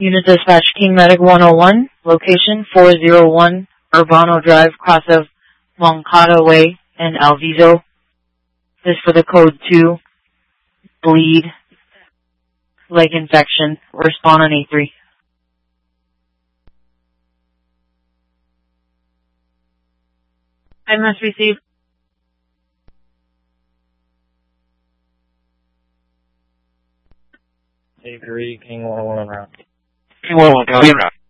Unit Dispatch King Medic 101, location 401 Urbano Drive, cross of Moncada Way in Alviso. This for the code 2, bleed, leg infection. Respond on A3. I must receive. A3, King 101 route. King 101, copy en route.